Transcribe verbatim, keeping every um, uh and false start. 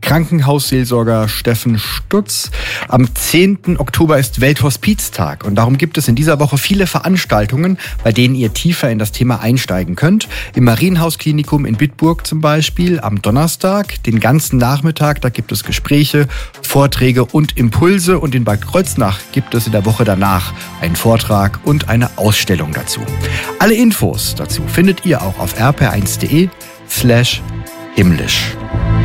Krankenhausseelsorger Steffen Stutz. Am zehnten Oktober ist Welthospiztag und darum gibt es in dieser Woche viele Veranstaltungen, bei denen ihr tiefer in das Thema einsteigen könnt. Im Marienhausklinikum in Bitburg zum Beispiel am Donnerstag, den ganzen Nachmittag, da gibt es Gespräche, Vorträge und Impulse, und in Bad Kreuznach gibt es in der Woche danach einen Vortrag und eine Ausstellung dazu. Alle Infos dazu findet ihr auch auf r p r eins punkt d e slash himmlisch.